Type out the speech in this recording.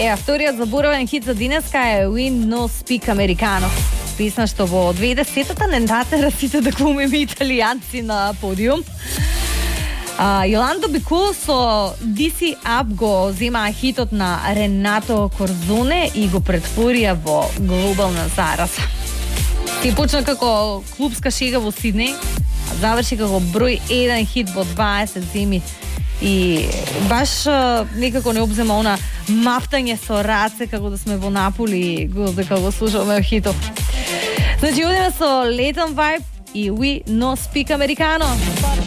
Вториот заборавен хит за денеска е We No Speak Americano. Песна што во 2010-та не натера сите да глумиме италијанци на подиум. Јоландо Бико со DC Up го зема хитот на Ренато Корзоне и го претворија во глобална зараза. Ти почна како клубска шега во Сиднеј, а заврши како број 1 хит во 20 земи. И баш некако не обзема она мафтање со раце како да сме во Наполи дека го слушаме хитов. Значи, одиме со Лейтон Вајб и We No Speak Americano.